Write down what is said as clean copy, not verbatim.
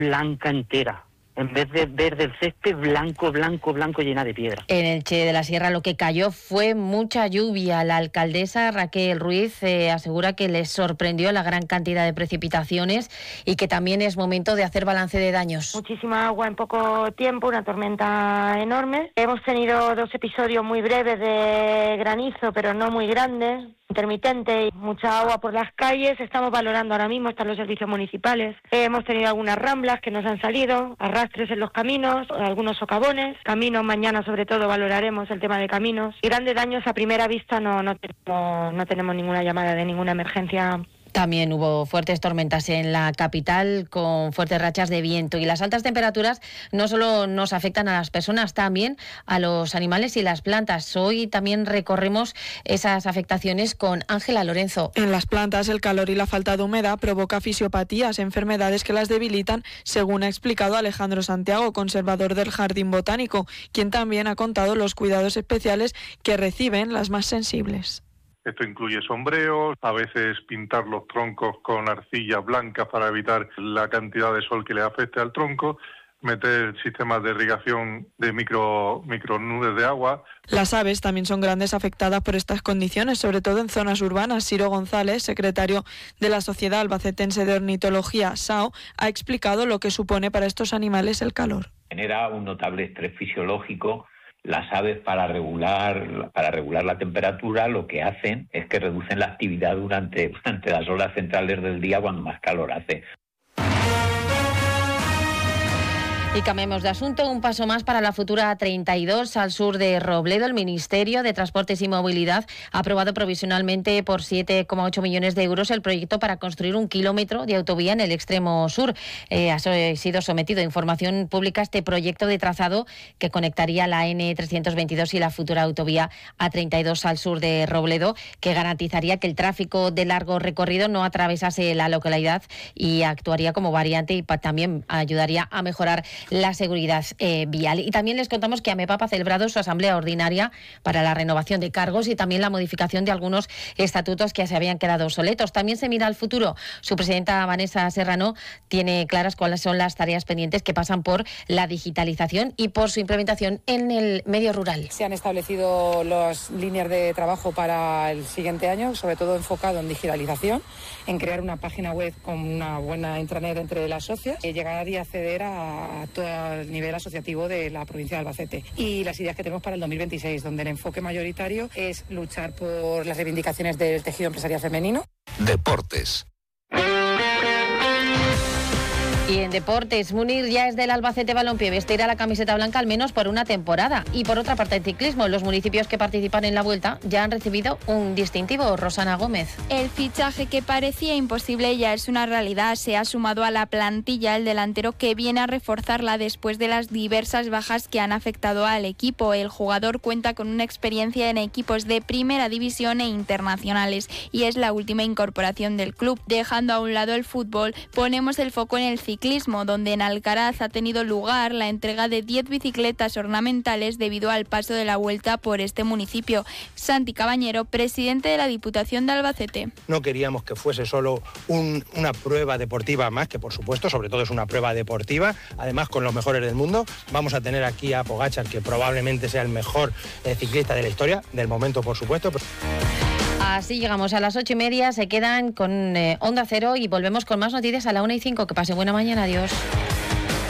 blanca entera. En vez de verde el césped, blanco, blanco, blanco, llena de piedra. En Elche de la Sierra lo que cayó fue mucha lluvia. La alcaldesa Raquel Ruiz asegura que les sorprendió la gran cantidad de precipitaciones y que también es momento de hacer balance de daños. Muchísima agua en poco tiempo, una tormenta enorme. Hemos tenido 2 episodios muy breves de granizo, pero no muy grandes, intermitente, y mucha agua por las calles. Estamos valorando ahora mismo, están los servicios municipales. Hemos tenido algunas ramblas que nos han salido, arrastres en los caminos, algunos socavones. Caminos, mañana sobre todo valoraremos el tema de caminos. Y grandes daños a primera vista no tenemos ninguna llamada de ninguna emergencia. También hubo fuertes tormentas en la capital con fuertes rachas de viento, y las altas temperaturas no solo nos afectan a las personas, también a los animales y las plantas. Hoy también recorremos esas afectaciones con Ángela Lorenzo. En las plantas, el calor y la falta de humedad provoca fisiopatías, enfermedades que las debilitan, según ha explicado Alejandro Santiago, conservador del Jardín Botánico, quien también ha contado los cuidados especiales que reciben las más sensibles. Esto incluye sombreos, a veces pintar los troncos con arcilla blanca para evitar la cantidad de sol que le afecte al tronco, meter sistemas de irrigación de micronudes de agua. Las aves también son grandes afectadas por estas condiciones, sobre todo en zonas urbanas. Ciro González, secretario de la Sociedad Albacetense de Ornitología, SAO, ha explicado lo que supone para estos animales el calor. Genera un notable estrés fisiológico. Las aves, para regular la temperatura, lo que hacen es que reducen la actividad durante las horas centrales del día, cuando más calor hace. Y cambiemos de asunto, un paso más para la futura A32 al sur de Robledo. El Ministerio de Transportes y Movilidad ha aprobado provisionalmente por 7,8 millones de euros el proyecto para construir 1 kilómetro de autovía en el extremo sur. Ha sido sometido a información pública este proyecto de trazado que conectaría la N322 y la futura autovía A32 al sur de Robledo, que garantizaría que el tráfico de largo recorrido no atravesase la localidad y actuaría como variante, y también ayudaría a mejorar la seguridad vial. Y también les contamos que AMEPAP ha celebrado su asamblea ordinaria para la renovación de cargos y también la modificación de algunos estatutos que se habían quedado obsoletos. También se mira al futuro. Su presidenta, Vanessa Serrano, tiene claras cuáles son las tareas pendientes que pasan por la digitalización y por su implementación en el medio rural. Se han establecido las líneas de trabajo para el siguiente año, sobre todo enfocado en digitalización, en crear una página web con una buena intranet entre las socias, y llegar y acceder a todo el nivel asociativo de la provincia de Albacete. Y las ideas que tenemos para el 2026, donde el enfoque mayoritario es luchar por las reivindicaciones del tejido empresarial femenino. Deportes. Y en deportes, Munir ya es del Albacete Balompié, vestirá la camiseta blanca al menos por una temporada. Y por otra parte, en ciclismo, los municipios que participan en la Vuelta ya han recibido un distintivo. Rosana Gómez. El fichaje que parecía imposible ya es una realidad. Se ha sumado a la plantilla el delantero que viene a reforzarla después de las diversas bajas que han afectado al equipo. El jugador cuenta con una experiencia en equipos de primera división e internacionales y es la última incorporación del club. Dejando a un lado el fútbol, ponemos el foco en el ciclismo, donde en Alcaraz ha tenido lugar la entrega de 10 bicicletas ornamentales debido al paso de la Vuelta por este municipio. Santi Cabañero, presidente de la Diputación de Albacete. No queríamos que fuese solo una prueba deportiva más, que por supuesto, sobre todo es una prueba deportiva, además con los mejores del mundo. Vamos a tener aquí a Pogačar, que probablemente sea el mejor ciclista de la historia, del momento por supuesto. Así llegamos a las 8:30, se quedan con Onda Cero y volvemos con más noticias a la 1:05. Que pasen buena mañana, adiós.